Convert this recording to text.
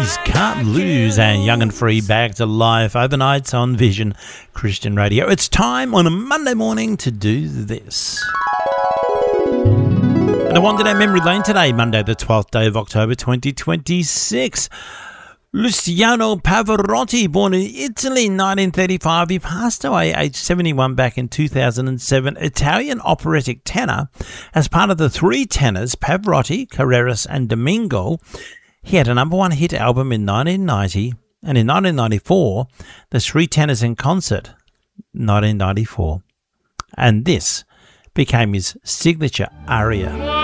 Boogies, Can't Lose, and Young and Free back to life overnights on Vision Christian Radio. It's time on a Monday morning to do this. And I wandered down memory lane today, Monday the 12th day of October 2026. Luciano Pavarotti, born in Italy in 1935, he passed away aged 71 back in 2007. Italian operatic tenor. As part of the three tenors, Pavarotti, Carreras and Domingo, he had a number one hit album in 1990, and in 1994, the three tenors in concert, 1994. And this became his signature aria.